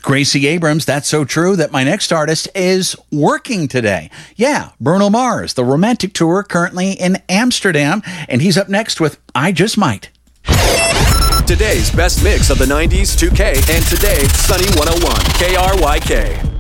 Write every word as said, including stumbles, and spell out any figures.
Gracie Abrams, that's so true that my next artist is working today. Yeah, Bruno Mars, the Romantic Tour, currently in Amsterdam, and he's up next with I Just Might. Today's best mix of the nineties, two K, and today, Sunny one oh one, K R Y K.